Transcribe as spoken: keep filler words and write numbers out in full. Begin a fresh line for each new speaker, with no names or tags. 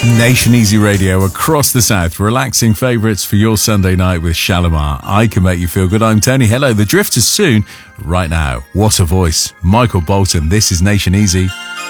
Nation Easy Radio across the south, relaxing favourites for your Sunday night with Shalimar. I Can Make You Feel Good. I'm Tony. Hello, the Drifters soon. Right now, what a voice. Michael Bolton, this is Nation Easy.